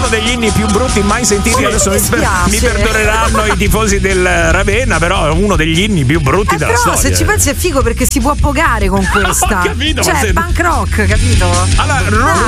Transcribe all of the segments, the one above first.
uno degli inni più brutti mai sentiti. Adesso mi perdoneranno i tifosi del Ravenna, però è uno degli inni più brutti della storia. Se ci pensi è figo perché si può pogare con questa. Capito? Cioè, punk rock, capito? Allora,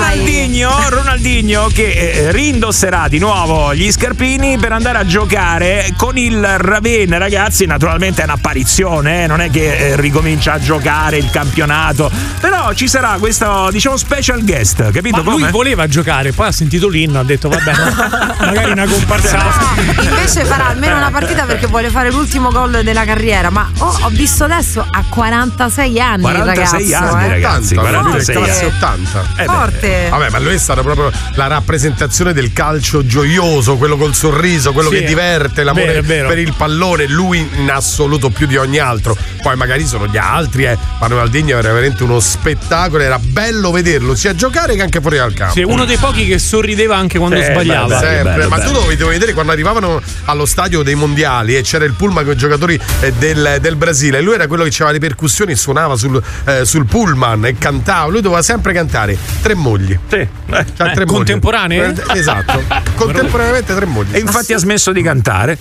Ronaldinho che rindosserà di nuovo gli scarpini per andare a giocare con il Ravenna, ragazzi. Naturalmente è un'apparizione, non è che ricomincia a giocare il campionato, però ci sarà questo, diciamo, special guest, capito? Ma lui voleva giocare, poi ha sentito l'inno, ha detto vabbè, magari una comparsata. No, invece farà almeno una partita perché vuole fare l'ultimo gol della carriera. Ma ho visto adesso a 46 anni 46 ragazzo, anni, ragazzi, 46 classe 80. Forte. Vabbè, ma lui è stato proprio la rappresentazione del calcio gioioso, quello col sorriso, quello che diverte, l'amore per il pallone, lui in assoluto più di ogni altro. Poi magari sono gli altri, ma Ronaldinho era veramente uno spettacolo, era bello vederlo sia giocare che anche fuori dal campo. Sì, uno dei pochi che sorrideva anche quando sbagliava. Sempre. Ma tu dovevi vedere quando arrivavano allo stadio dei mondiali e c'era il pullman con i giocatori del Brasile, e lui era quello che aveva le percussioni e suonava sul pullman e cantava. Lui doveva sempre cantare tre mogli. Tre contemporanee? Esatto. Contemporaneamente tre mogli. E infatti ha smesso di cantare.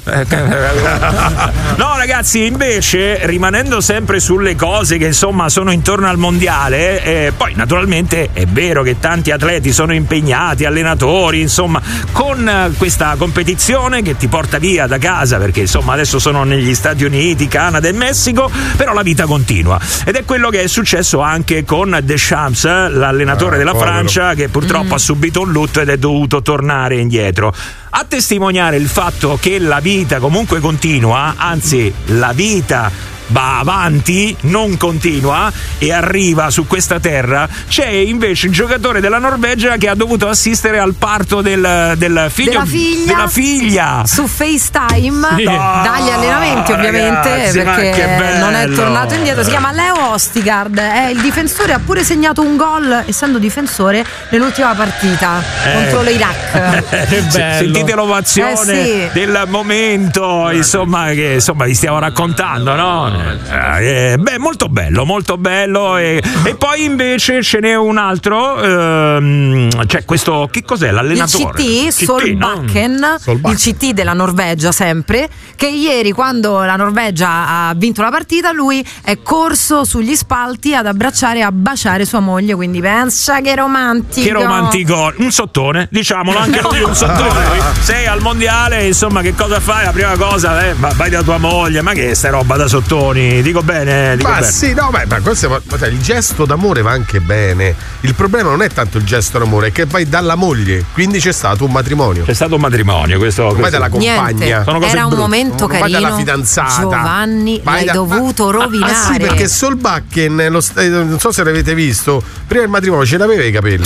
No, ragazzi, invece, rimanendo sempre sulle cose che insomma sono intorno al mondiale, poi naturalmente è vero che tanti atleti sono impegnati, allenatori, insomma, con questa competizione che ti porta via da casa, perché insomma adesso sono negli Stati Uniti, Canada e Messico, però la vita continua, ed è quello che è successo anche con Deschamps, l'allenatore della Francia, che purtroppo ha subito un lutto ed è dovuto tornare indietro. A testimoniare il fatto che la vita comunque continua, anzi la vita va avanti, non continua, e arriva su questa terra, c'è invece il giocatore della Norvegia che ha dovuto assistere al parto del figlio della figlia su FaceTime dagli allenamenti, ovviamente, ragazzi, perché non è tornato indietro. Si chiama Leo Ostigard, è il difensore, ha pure segnato un gol essendo difensore nell'ultima partita contro l'Iraq. Sentite l'ovazione del momento, insomma, che insomma vi stiamo raccontando, no? Molto bello, e poi invece ce n'è un altro, c'è questo, che cos'è, l'allenatore? Il CT Solbakken, il CT della Norvegia, sempre, che ieri, quando la Norvegia ha vinto la partita, lui è corso sugli spalti ad abbracciare e a baciare sua moglie, quindi pensa che romantico, un sottone, diciamolo, anche lui un sottone. Sei al mondiale, insomma, che cosa fai? La prima cosa, vai da tua moglie, ma che sta roba da sottone? Dico bene. Sì, no, ma questo, il gesto d'amore va anche bene. Il problema non è tanto il gesto d'amore, è che vai dalla moglie, quindi c'è stato un matrimonio. Questo vai dalla compagna. Era un momento carino. Vai dalla fidanzata. Giovanni, l'hai dovuto rovinare. Sì, perché Solbakken, non so se l'avete visto, prima del matrimonio ce l'aveva i capelli.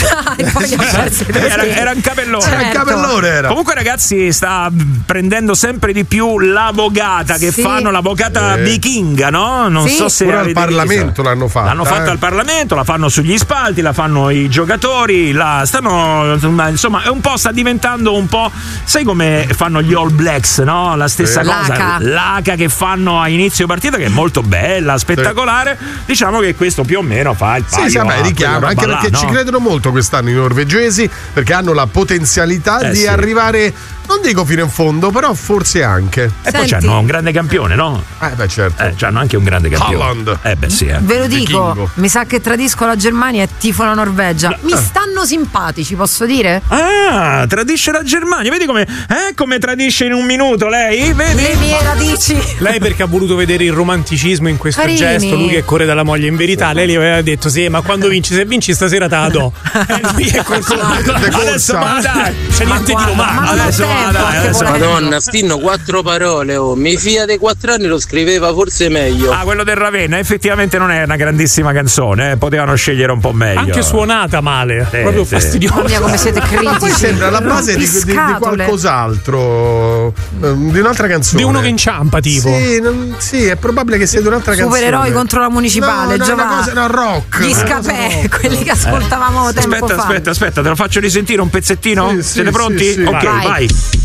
Era un capellone. Certo. Un capellone era. Comunque, ragazzi, sta prendendo sempre di più l'avvocata che fanno, l'avvocata vichinga, no? Non so se pure al Parlamento visto. l'hanno fatta. L'hanno fatta al Parlamento, la fanno sugli spalti, la fanno i giocatori, insomma, è un po', sta diventando un po', sai come fanno gli All Blacks, no? La stessa cosa, l'H che fanno a inizio partita, che è molto bella, spettacolare. Diciamo che questo più o meno fa il paio. Richiama, anche perché ci credono molto quest'anno i norvegesi, perché hanno la potenzialità di arrivare, non dico fino in fondo, però forse anche. E poi c'hanno un grande campione, no? Certo. C'hanno anche un grande campione. Holland. Ve lo dico, mi sa che tradisco la Germania e tifo la Norvegia. Mi stanno simpatici, posso dire? Tradisce la Germania. Vedi come tradisce in un minuto lei? Vedi? Le mie radici. Lei perché ha voluto vedere il romanticismo in questo gesto, lui che corre dalla moglie. In verità lei gli aveva detto ma quando vinci, se vinci stasera te la do. Lui è corso. Adesso dai, c'è niente di romantico. Madonna, stinno 4 parole. Mi fia dei 4 anni lo scriveva forse meglio. Quello del Ravenna effettivamente non è una grandissima canzone, potevano scegliere un po' meglio. Anche suonata male, proprio fastidiosa. Mia, come siete critici. Ma poi sembra la base di qualcos'altro, di un'altra canzone. Di uno che inciampa, tipo. Sì, è probabile che sia di un'altra canzone. Supereroi contro la municipale, rock. Gli Scapè, quelli che ascoltavamo tempo fa. Aspetta, te lo faccio risentire un pezzettino? Sì, Siete pronti? Sì. Ok, vai.